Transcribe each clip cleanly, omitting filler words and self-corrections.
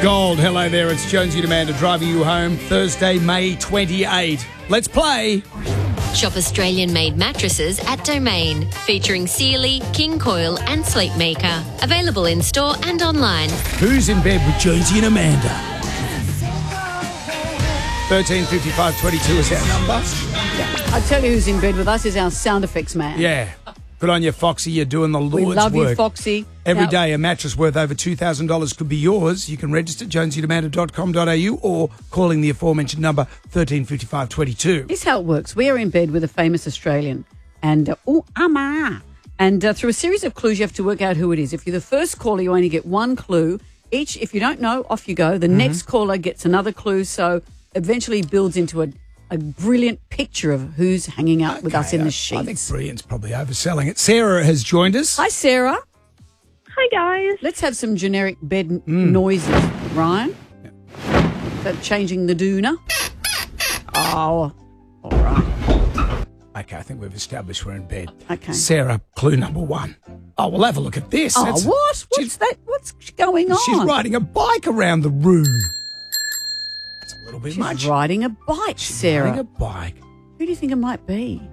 Gold, hello there. It's Jonesy and Amanda driving you home Thursday, May 28. Let's play. Shop Australian-made mattresses at Domain, featuring Sealy, King Coil and Sleepmaker. Available in-store and online. Who's in bed with Jonesy and Amanda? 135522 is our number. I tell you who's in bed with us is our sound effects man. Yeah. Good on you, Foxy. You're doing the Lord's work. We love you, Foxy. Every day a mattress worth over $2,000 could be yours. You can register at jonesyandamanda.com.au or calling the aforementioned number 135522. Here's how it works. We are in bed with a famous Australian. And, through a series of clues, you have to work out who it is. If you're the first caller, you only get one clue. Each, if you don't know, off you go. The next caller gets another clue. So eventually builds into a brilliant picture of who's hanging out with us in the sheets. I think brilliant's probly overselling it. Sarah has joined us. Hi, Sarah. Hi, guys. Let's have some generic bed noises. Ryan? Is that changing the doona? Oh, all right. Okay, I think we've established we're in bed. Okay. Sarah, clue number one. Oh, we'll have a look at this. Oh, what? What's that? What's going on? She's riding a bike around the room. That's a little bit She's much. riding a bike, Sarah. Riding a bike. Who do you think it might be?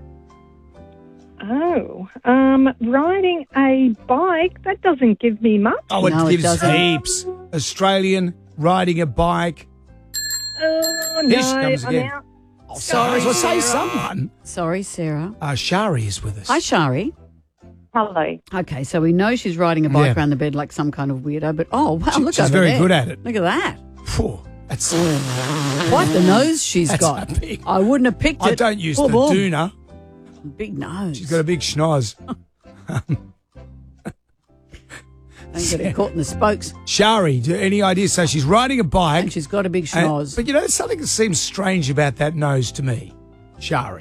Oh, riding a bike, that doesn't give me much. Oh, it No, it gives doesn't. heaps. Australian riding a bike. Oh, Here she no, comes I'm again. out. Oh, sorry. Well, say someone. Sorry, Sarah. Shari is with us. Hi, Shari. Hello. Okay, so we know she's riding a bike Yeah. around the bed like some kind of weirdo, but look over She's very there. good at it. Look at that. Phew, that's Quite the nose she's That's got. a big- I wouldn't have picked it. I don't use Boom, the boom. doona. Big nose. She's got a big schnoz. Don't get it caught in the spokes. Shari, any ideas? So she's riding a bike. And she's got a big and- schnoz. but you know, there's something that seems strange about that nose to me. Shari.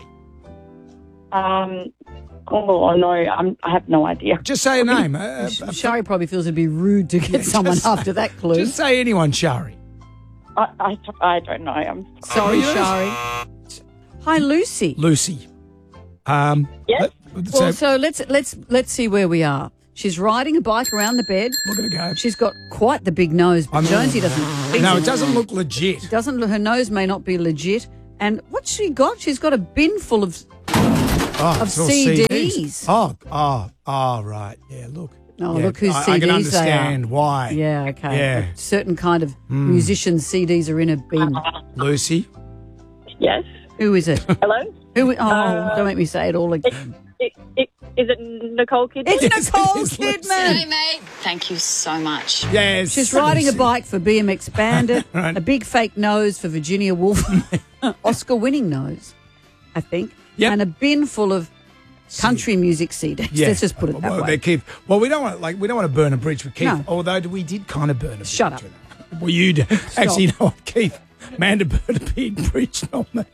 Oh, no, I have no idea. Just say a name. Shari probably feels it'd be rude to get someone just- after that clue. Just say anyone, Shari. I don't know. I'm Sorry, yes. Shari. Hi, Lucy. Lucy. Yes. Well, so let's see where we are. She's riding a bike around the bed. look at her go. She's got quite the big nose, but Jonesy doesn't think No, it doesn't look legit. Her nose may not be legit. And what's she got? She's got a bin full of It's all CDs. Oh, right. Yeah, look. Oh, Yeah, look whose I CDs can they understand are. why. Yeah, okay. Yeah. A certain kind of musicians' CDs are in a bin. Lucy. Yes. Who is it? Hello. Don't make me say it all again. Is it Nicole Kidman? It's Nicole It's Lucy. Kidman. mate. Thank you so much. Yes. She's riding a Lucy. bike for BMX Bandit, Right. a big fake nose for Virginia Woolf, Oscar-winning nose, I think, Yep. and a bin full of country music CDs. Yeah. Let's just put it that Well, way. they keep. Well, we don't want to burn a bridge with Keith. No. Although we did kind of burn a bridge. Shut up. with him. Well, you did. Actually, you know what, Keith? Amanda burned a big bridge, not me.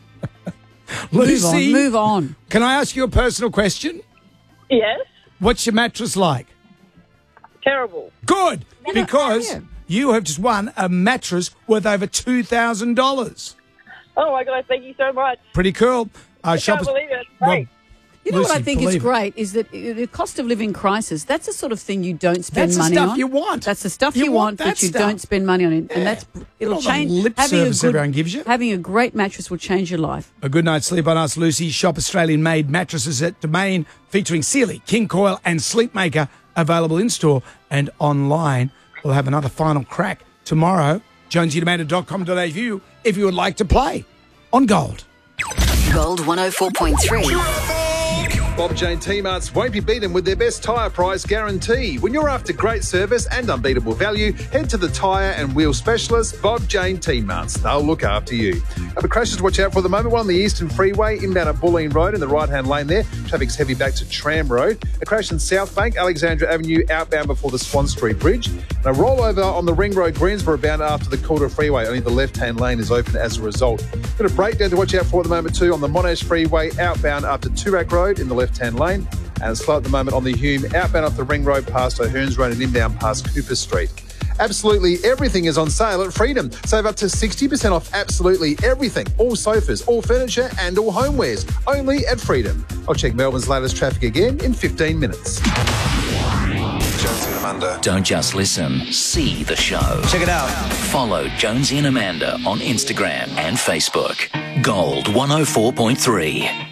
Lucy, Move on. can I ask you a personal question? Yes. What's your mattress like? Terrible. Good, because yeah. you have just won a mattress worth over $2,000. Oh my God! Thank you so much. Pretty cool. I can't believe it. Great. You know what I Lucy, think is believe it. great is that the cost of living crisis, that's the sort of thing you don't spend That's the money stuff on. you want. That's the stuff You you want want, that but you stuff. don't spend money on it. And that's it'll all the change. lip having service everyone gives you. Having a great mattress will change your life. A good night's sleep on us, Lucy. Shop Australian-made mattresses at Domain, featuring Sealy, King Coil and Sleepmaker, available in-store and online. We'll have another final crack tomorrow. jonesyandamanda.com.au if you would like to play on Gold. Gold 104.3. Bob Jane T-Marts won't be beaten with their best tyre price guarantee. When you're after great service and unbeatable value, head to the tyre and wheel specialist, Bob Jane T-Marts. They'll look after you. Other crashes to watch out for at the moment. One on the Eastern Freeway, inbound at Bulleen Road in the right-hand lane there. Traffic's heavy back to Tram Road. A crash in South Bank, Alexandra Avenue, outbound before the Swan Street Bridge. And a rollover on the Ring Road, Greensboro bound after the Calder Freeway. Only the left-hand lane is open as a result. Got a breakdown to watch out for at the moment too on the Monash Freeway, outbound after Toorak Road in the left-hand lane. And it's slow at the moment on the Hume, outbound off the Ring Road past O'Hearns Road and inbound past Cooper Street. Absolutely everything is on sale at Freedom. Save up to 60% off absolutely everything. All sofas, all furniture and all homewares. Only at Freedom. I'll check Melbourne's latest traffic again in 15 minutes. Jonesy and Amanda. Amanda. Don't just listen, see the show. Check it out. Follow Jonesy and Amanda on Instagram and Facebook. Gold 104.3.